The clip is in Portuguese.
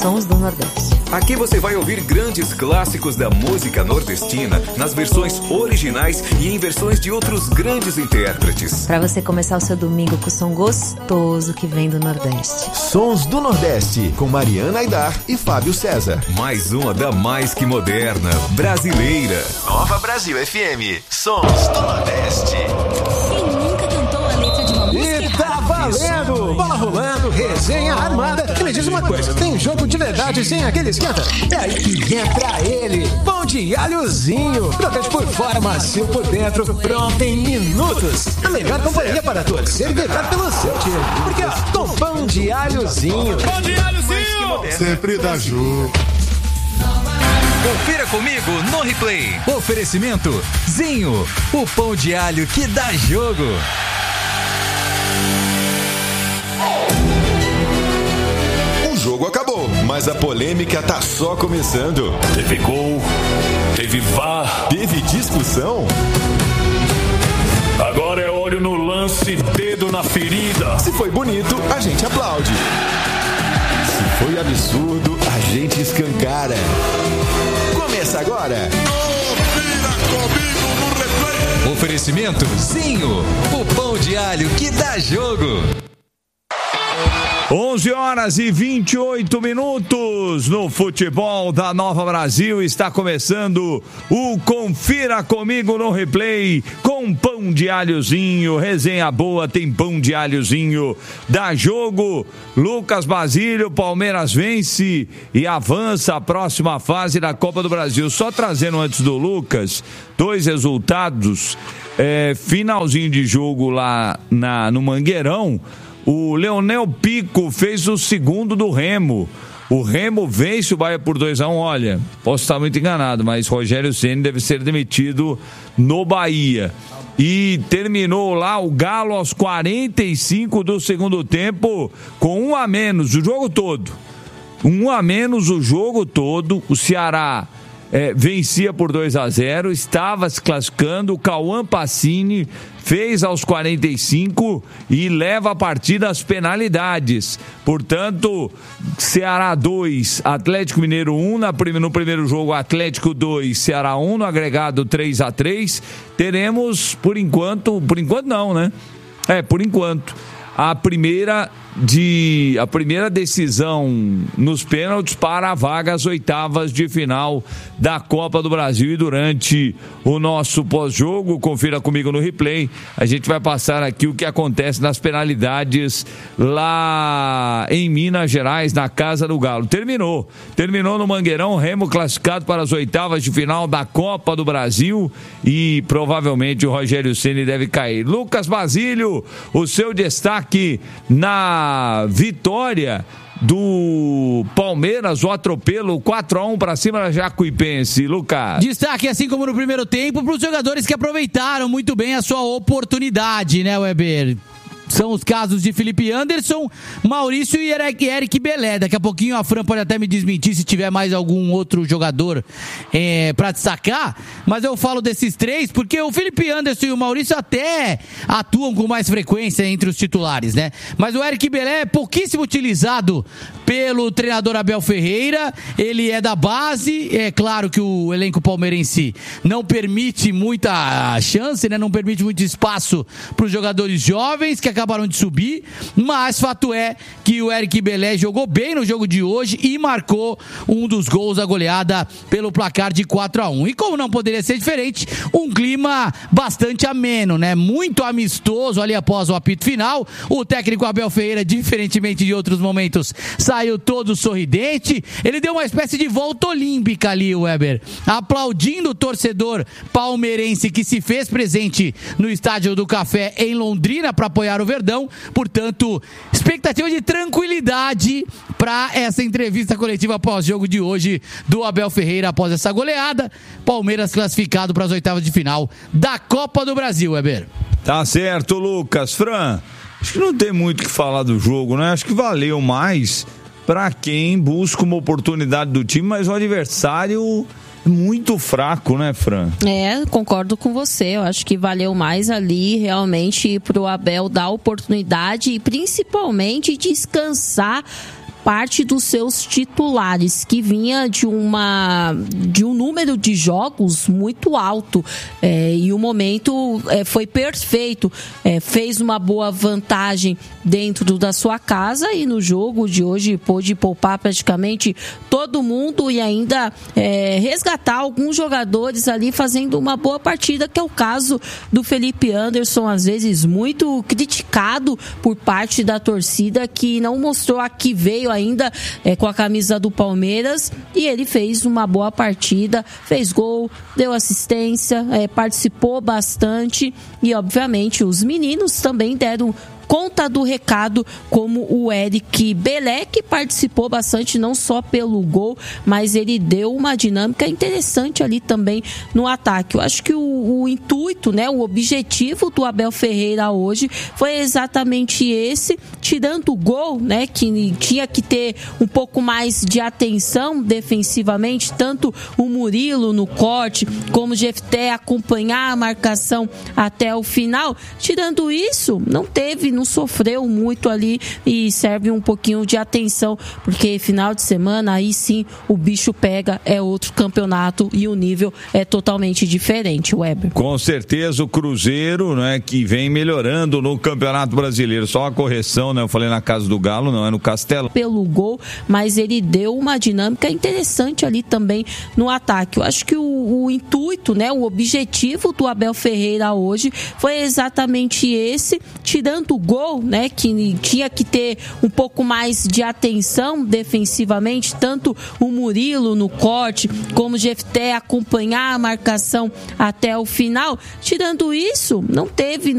Sons do Nordeste. Aqui você vai ouvir grandes clássicos da música nordestina nas versões originais e em versões de outros grandes intérpretes. Para você começar o seu domingo com o som gostoso que vem do Nordeste. Sons do Nordeste, com Mariana Aidar e Fábio César. Mais uma da mais que moderna, brasileira. Nova Brasil FM, Sons do Nordeste. Quem nunca cantou a letra de uma música? E tá valendo! Bola rolando, resenha armada. E me diz uma coisa, tem jogo de verdade sem aquele esquenta? É aí que entra ele, pão de alhozinho. Crocante por fora, macio por dentro, pronto em minutos. A melhor companhia para torcer e gritar pelo seu time. Porque ó, com pão de alhozinho. Pão de alhozinho! Sempre dá jogo. Confira comigo no replay. Oferecimento Zinho, o pão de alho que dá jogo. O jogo acabou, mas a polêmica tá só começando. Teve gol, teve VAR, teve discussão. Agora é olho no lance, dedo na ferida. Se foi bonito, a gente aplaude. Se foi absurdo, a gente escancara. Começa agora. Confira comigo no replay. Oferecimento Zinho, o pão de alho que dá jogo. 11h28 no futebol da Nova Brasil. Está começando o Confira Comigo no Replay com pão de alhozinho. Resenha boa, tem pão de alhozinho. Dá jogo. Lucas Basílio, Palmeiras vence e avança a próxima fase da Copa do Brasil. Só trazendo antes do Lucas, 2 resultados. Finalzinho de jogo lá no Mangueirão. O Leonel Pico fez o segundo do Remo. O Remo vence o Bahia por 2-1. Olha, posso estar muito enganado, mas Rogério Ceni deve ser demitido no Bahia. E terminou lá o Galo aos 45 do segundo tempo com 1 a menos o jogo todo. 1 a menos o jogo todo. O Ceará vencia por 2-0, estava se classificando. O Cauã Pacini fez aos 45 e leva a partida às penalidades. Portanto, Ceará 2, Atlético Mineiro 1, no primeiro jogo Atlético 2, Ceará 1, no agregado 3-3. Teremos, por enquanto não, né? Por enquanto, a primeira decisão nos pênaltis para a vaga às oitavas de final da Copa do Brasil. E durante o nosso pós-jogo, confira comigo no replay, a gente vai passar aqui o que acontece nas penalidades lá em Minas Gerais, na Casa do Galo. Terminou no Mangueirão, Remo classificado para as oitavas de final da Copa do Brasil e provavelmente o Rogério Ceni deve cair. Lucas Basílio, o seu destaque na vitória do Palmeiras, o atropelo 4-1 para cima da Jacuipense. Lucas. Destaque, assim como no primeiro tempo, para os jogadores que aproveitaram muito bem a sua oportunidade, né, Weber? São os casos de Felipe Anderson, Maurício e Eric Belé. Daqui a pouquinho a Fran pode até me desmentir se tiver mais algum outro jogador para destacar. Mas eu falo desses 3 porque o Felipe Anderson e o Maurício até atuam com mais frequência entre os titulares, né? Mas o Eric Belé é pouquíssimo utilizado pelo treinador Abel Ferreira. Ele é da base. É claro que o elenco palmeirense não permite muita chance, né? Não permite muito espaço para os jogadores jovens que acabaram de subir, mas fato é que o Eric Belé jogou bem no jogo de hoje e marcou um dos gols da goleada pelo placar de 4-1. E como não poderia ser diferente, um clima bastante ameno, né? Muito amistoso ali após o apito final. O técnico Abel Ferreira, diferentemente de outros momentos, saiu todo sorridente. Ele deu uma espécie de volta olímpica ali, Weber, aplaudindo o torcedor palmeirense que se fez presente no Estádio do Café em Londrina para apoiar o Verdão. Portanto, expectativa de tranquilidade para essa entrevista coletiva pós-jogo de hoje do Abel Ferreira após essa goleada. Palmeiras classificado para as oitavas de final da Copa do Brasil, Weber. Tá certo, Lucas. Fran, acho que não tem muito o que falar do jogo, né? Acho que valeu mais para quem busca uma oportunidade do time, mas o adversário muito fraco, né, Fran? Concordo com você. Eu acho que valeu mais ali realmente pro Abel dar oportunidade e principalmente descansar parte dos seus titulares, que vinha de um número de jogos muito alto, e o momento foi perfeito, fez uma boa vantagem dentro da sua casa e no jogo de hoje pôde poupar praticamente todo mundo e ainda resgatar alguns jogadores ali fazendo uma boa partida, que é o caso do Felipe Anderson, às vezes muito criticado por parte da torcida, que não mostrou a que veio ainda com a camisa do Palmeiras, e ele fez uma boa partida, fez gol, deu assistência, participou bastante, e obviamente os meninos também deram conta do recado, como o Eric Belé, que participou bastante, não só pelo gol, mas ele deu uma dinâmica interessante ali também no ataque. Eu acho que o intuito, né, o objetivo do Abel Ferreira hoje foi exatamente esse, tirando o gol, né, que tinha que ter um pouco mais de atenção defensivamente, tanto o Murilo no corte, como o Jefté acompanhar a marcação até o final. Tirando isso, não sofreu muito ali, e serve um pouquinho de atenção, porque final de semana aí sim o bicho pega, é outro campeonato e o nível é totalmente diferente, Weber. Com certeza o Cruzeiro, né, que vem melhorando no Campeonato Brasileiro. Só uma correção, né, eu falei na casa do Galo, não, é no Castelo. Pelo gol, mas ele deu uma dinâmica interessante ali também no ataque. Eu acho que o intuito, né, o objetivo do Abel Ferreira hoje foi exatamente esse, tirando o gol, né, que tinha que ter um pouco mais de atenção defensivamente, tanto o Murilo no corte, como o Jefté acompanhar a marcação até o final. Tirando isso, não teve